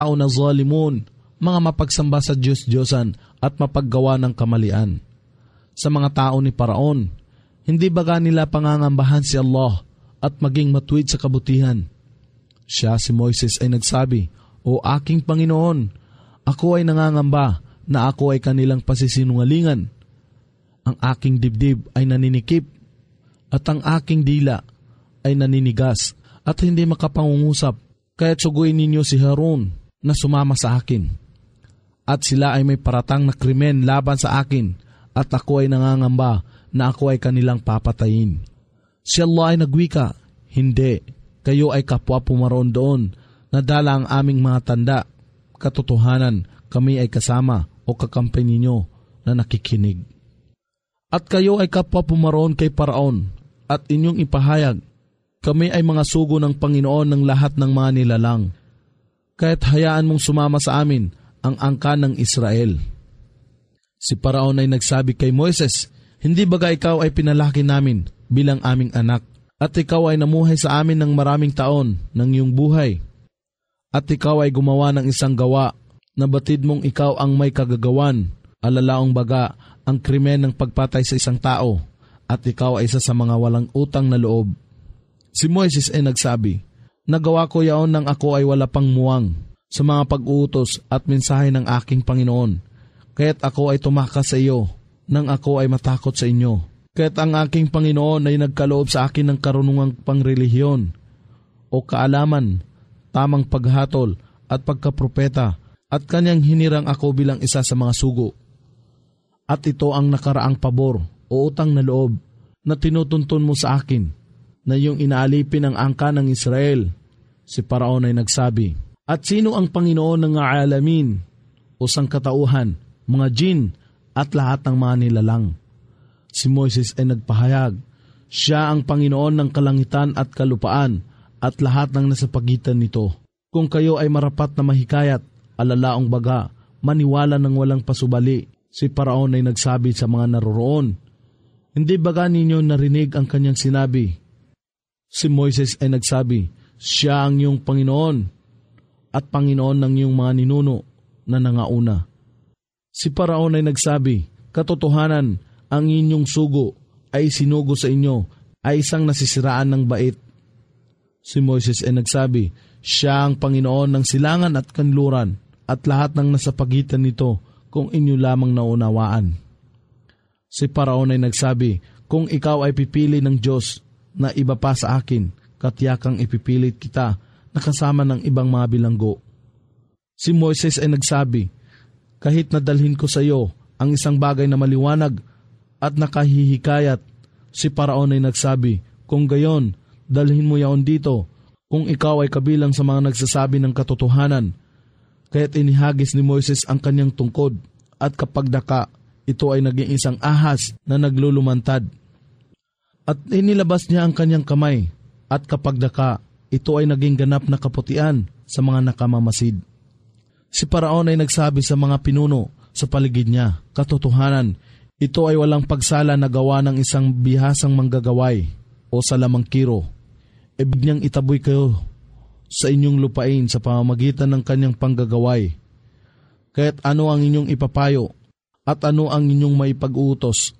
tao na zalimun, mga mapagsamba sa Diyos-Diyosan at mapaggawa ng kamalian. Sa mga tao ni Paraon, hindi baga nila pangangambahan si Allah at maging matuwid sa kabutihan. Siya si Moises ay nagsabi, "O aking Panginoon, ako ay nangangamba na ako ay kanilang pasisinungalingan. Ang aking dibdib ay naninikip at ang aking dila ay naninigas at hindi makapangungusap. Kaya't suguin ninyo si Harun na sumama sa akin. At sila ay may paratang na krimen laban sa akin at ako ay nangangamba na ako ay kanilang papatayin." Si Allah ay nagwika, "Hindi, kayo ay kapwa pumaroon doon. Nadala ang aming mga tanda. Katotohanan, kami ay kasama o kakampi ninyo na nakikinig. At kayo ay kapwa pumaroon kay Paraon at inyong ipahayag, kami ay mga sugo ng Panginoon ng lahat ng mga nilalang. Kaya't hayaan mong sumama sa amin ang angkan ng Israel." Si Paraon ay nagsabi kay Moises, "Hindi baga ikaw ay pinalaki namin bilang aming anak, at ikaw ay namuhay sa amin ng maraming taon ng iyong buhay, at ikaw ay gumawa ng isang gawa na batid mong ikaw ang may kagagawan, alalaong baga ang krimen ng pagpatay sa isang tao, at ikaw ay isa sa mga walang utang na loob." Si Moises ay nagsabi, "Nagawa ko yaon nang ako ay wala pang muwang sa mga pag-uutos at mensahe ng aking Panginoon. Kaya't ako ay tumakas sa iyo nang ako ay matakot sa inyo. Kaya't ang aking Panginoon ay nagkaloob sa akin ng karunungang pangrelihiyon o kaalaman, tamang paghatol at pagkapropeta, at kanyang hinirang ako bilang isa sa mga sugo. At ito ang nakaraang pabor o utang na loob na tinutuntun mo sa akin, na yung inaalipin ang angka ng Israel." Si Paraon ay nagsabi, "At sino ang Panginoon ng alamin o sangkatauhan, mga jin at lahat ng mga nilalang?" Si Moises ay nagpahayag, "Siya ang Panginoon ng kalangitan at kalupaan at lahat ng nasa pagitan nito. Kung kayo ay marapat na mahikayat, alalaong baga, maniwala ng walang pasubali." Si Paraon ay nagsabi sa mga naroroon, "Hindi baga ninyo narinig ang kanyang sinabi?" Si Moises ay nagsabi, "Siya ang iyong Panginoon at Panginoon ng iyong mga ninuno na nangauna." Si Paraon ay nagsabi, "Katotohanan, ang inyong sugo ay sinugo sa inyo ay isang nasisiraan ng bait." Si Moises ay nagsabi, "Siya ang Panginoon ng silangan at kanluran at lahat ng nasa pagitan nito kung inyo lamang naunawaan." Si Paraon ay nagsabi, "Kung ikaw ay pipili ng Diyos na iba pa sa akin, katiyakang ipipilit kita na kasama ng ibang mga bilanggo." Si Moises ay nagsabi, "Kahit nadalhin ko sa iyo ang isang bagay na maliwanag at nakahihikayat." Si Paraon ay nagsabi, "Kung gayon, dalhin mo yaon dito, kung ikaw ay kabilang sa mga nagsasabi ng katotohanan." Kaya't inihagis ni Moises ang kanyang tungkod, at kapag daka, ito ay naging isang ahas na naglulumantad. At inilabas niya ang kanyang kamay, at kapag daka, ito ay naging ganap na kaputian sa mga nakamamasid. Si Paraon ay nagsabi sa mga pinuno sa paligid niya, "Katotohanan, ito ay walang pagsala na gawa ng isang bihasang manggagaway o salamangkiro. Ibig niyang itaboy kayo sa inyong lupain sa pamamagitan ng kanyang panggagaway. Kaya't ano ang inyong ipapayo at ano ang inyong maipag-uutos?"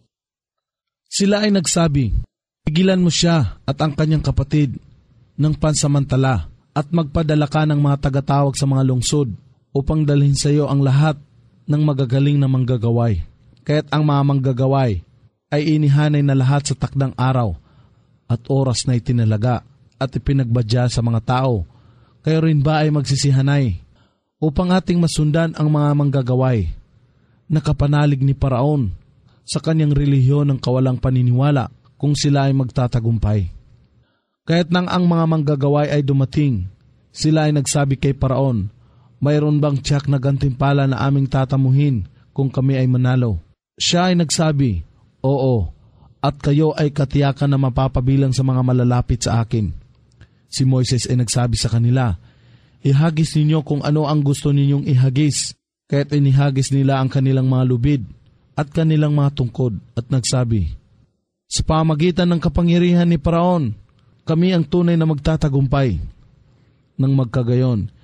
Sila ay nagsabi, "Pigilan mo siya at ang kanyang kapatid ng pansamantala at magpadala ka ng mga tagatawag sa mga lungsod upang dalhin sa iyo ang lahat ng magagaling na manggagaway." Kaya't ang mga manggagaway ay inihanay na lahat sa takdang araw at oras na itinalaga at ipinagbadya sa mga tao. Kayo rin ba ay magsisihanay upang ating masundan ang mga manggagaway? Nakapanalig ni Paraon sa kanyang relihiyon ng kawalang paniniwala kung sila ay magtatagumpay. Kaya't nang ang mga manggagaway ay dumating, sila ay nagsabi kay Paraon, "Mayroon bang tiyak na gantimpala na aming tatamuhin kung kami ay manalo?" Siya ay nagsabi, "Oo, at kayo ay katiyakan na mapapabilang sa mga malalapit sa akin." Si Moises ay nagsabi sa kanila, "Ihagis ninyo kung ano ang gusto ninyong ihagis." Kaya't inihagis nila ang kanilang mga lubid at kanilang mga tungkod at nagsabi, "Sa pamagitan ng kapangyarihan ni Paraon, kami ang tunay na magtatagumpay." Nang magkagayon,